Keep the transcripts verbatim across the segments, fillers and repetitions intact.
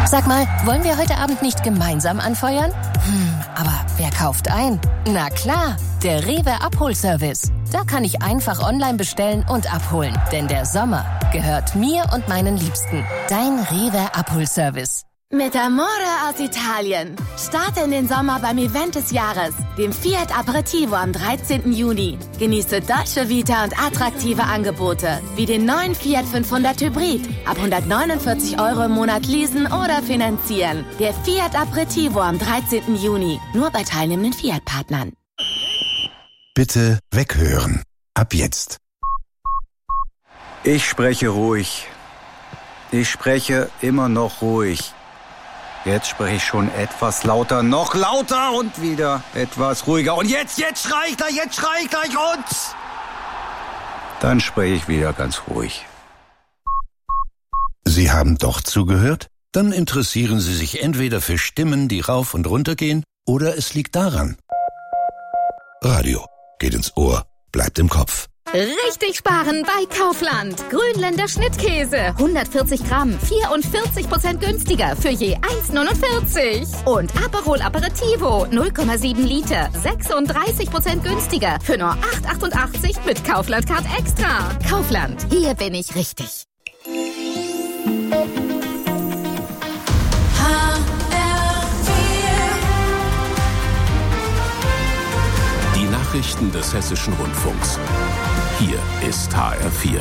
Sag mal, wollen wir heute Abend nicht gemeinsam anfeuern? Hm, aber wer kauft ein? Na klar, der Rewe Abholservice. Da kann ich einfach online bestellen und abholen. Denn der Sommer gehört mir und meinen Liebsten. Dein Rewe Abholservice. Mit Amore aus Italien. Starte in den Sommer beim Event des Jahres, dem Fiat Aperitivo am dreizehnten Juni. Genieße Dolce Vita und attraktive Angebote, wie den neuen Fiat fünfhundert Hybrid. Ab hundertneunundvierzig Euro im Monat leasen oder finanzieren. Der Fiat Aperitivo am dreizehnten Juni. Nur bei teilnehmenden Fiat-Partnern. Bitte weghören. Ab jetzt. Ich spreche ruhig. Ich spreche immer noch ruhig. Jetzt spreche ich schon etwas lauter, noch lauter und wieder etwas ruhiger. Und jetzt, jetzt schrei ich gleich, jetzt schrei ich gleich und... Dann spreche ich wieder ganz ruhig. Sie haben doch zugehört? Dann interessieren Sie sich entweder für Stimmen, die rauf und runter gehen, oder es liegt daran. Radio geht ins Ohr, bleibt im Kopf. Richtig sparen bei Kaufland. Grünländer Schnittkäse. hundertvierzig Gramm. vierundvierzig Prozent günstiger für je eins neunundvierzig. Und Aperol Aperitivo. null Komma sieben Liter. sechsunddreißig Prozent günstiger für nur acht achtundachtzig mit Kaufland Card Extra. Kaufland. Hier bin ich richtig. Die Nachrichten des Hessischen Rundfunks. Hier ist H R vier.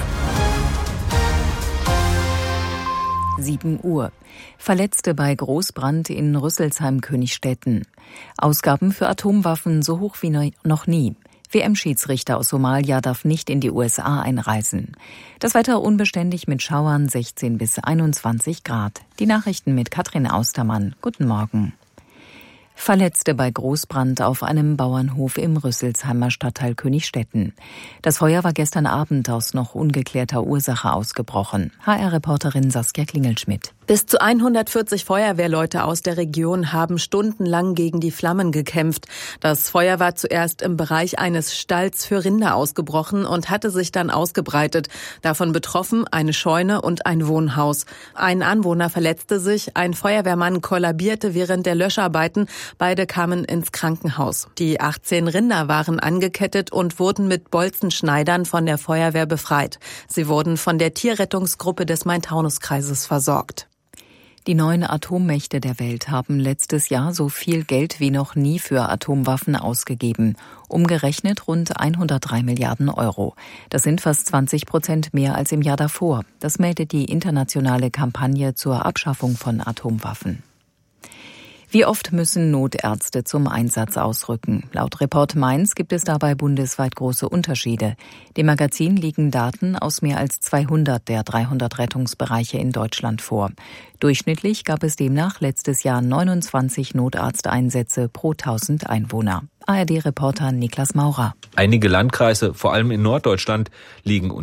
sieben Uhr. Verletzte bei Großbrand in Rüsselsheim-Königstetten. Ausgaben für Atomwaffen so hoch wie noch nie. W M-Schiedsrichter aus Somalia darf nicht in die U S A einreisen. Das Wetter unbeständig mit Schauern sechzehn bis einundzwanzig Grad. Die Nachrichten mit Katrin Austermann. Guten Morgen. Verletzte bei Großbrand auf einem Bauernhof im Rüsselsheimer Stadtteil Königstetten. Das Feuer war gestern Abend aus noch ungeklärter Ursache ausgebrochen. H R-Reporterin Saskia Klingelschmidt. Bis zu hundertvierzig Feuerwehrleute aus der Region haben stundenlang gegen die Flammen gekämpft. Das Feuer war zuerst im Bereich eines Stalls für Rinder ausgebrochen und hatte sich dann ausgebreitet. Davon betroffen eine Scheune und ein Wohnhaus. Ein Anwohner verletzte sich, ein Feuerwehrmann kollabierte während der Löscharbeiten. Beide kamen ins Krankenhaus. Die achtzehn Rinder waren angekettet und wurden mit Bolzenschneidern von der Feuerwehr befreit. Sie wurden von der Tierrettungsgruppe des Main-Taunus-Kreises versorgt. Die neun Atommächte der Welt haben letztes Jahr so viel Geld wie noch nie für Atomwaffen ausgegeben. Umgerechnet rund hundertdrei Milliarden Euro. Das sind fast zwanzig Prozent mehr als im Jahr davor. Das meldet die internationale Kampagne zur Abschaffung von Atomwaffen. Wie oft müssen Notärzte zum Einsatz ausrücken? Laut Report Mainz gibt es dabei bundesweit große Unterschiede. Dem Magazin liegen Daten aus mehr als zweihundert der dreihundert Rettungsbereiche in Deutschland vor. Durchschnittlich gab es demnach letztes Jahr neunundzwanzig Notarzteinsätze pro tausend Einwohner. A R D-Reporter Niklas Maurer. Einige Landkreise, vor allem in Norddeutschland, liegen